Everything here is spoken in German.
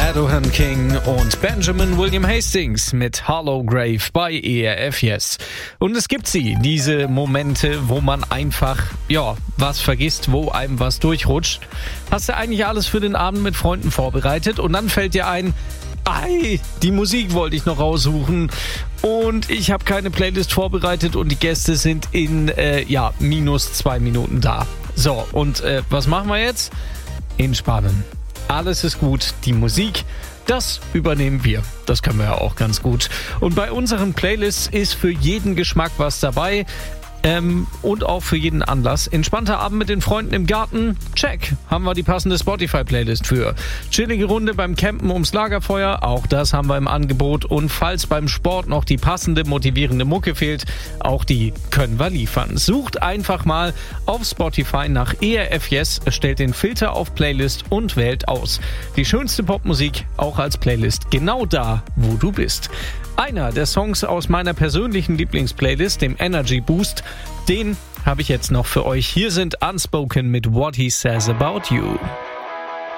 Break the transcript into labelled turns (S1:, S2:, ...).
S1: Adohan King und Benjamin William Hastings mit Harlow Grave bei ERF Yes. Und es gibt diese Momente, wo man einfach, was vergisst, wo einem was durchrutscht. Hast du eigentlich alles für den Abend mit Freunden vorbereitet und dann fällt dir ein, die Musik wollte ich noch raussuchen und ich habe keine Playlist vorbereitet und die Gäste sind in, minus 2 Minuten da. So, und was machen wir jetzt? Entspannen. Alles ist gut. Die Musik, das übernehmen wir. Das können wir ja auch ganz gut. Und bei unseren Playlists ist für jeden Geschmack was dabei. Und auch für jeden Anlass. Entspannter Abend mit den Freunden im Garten? Check. Haben wir die passende Spotify-Playlist für. Chillige Runde beim Campen ums Lagerfeuer? Auch das haben wir im Angebot. Und falls beim Sport noch die passende, motivierende Mucke fehlt, auch die können wir liefern. Sucht einfach mal auf Spotify nach ERF Yes, stellt den Filter auf Playlist und wählt aus. Die schönste Popmusik auch als Playlist genau da, wo du bist. Einer der Songs aus meiner persönlichen Lieblingsplaylist, dem Energy Boost, den habe ich jetzt noch für euch. Hier sind Unspoken mit What He Says About You.